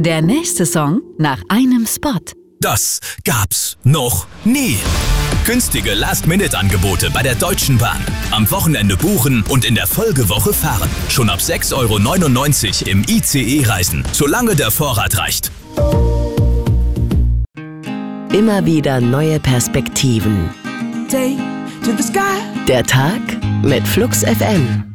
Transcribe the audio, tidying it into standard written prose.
Der nächste Song nach einem Spot. Das gab's noch nie. Günstige Last-Minute-Angebote bei der Deutschen Bahn. Am Wochenende buchen und in der Folgewoche fahren. Schon ab 6,99 € im ICE reisen, solange der Vorrat reicht. Immer wieder neue Perspektiven. Der Tag mit Flux FM.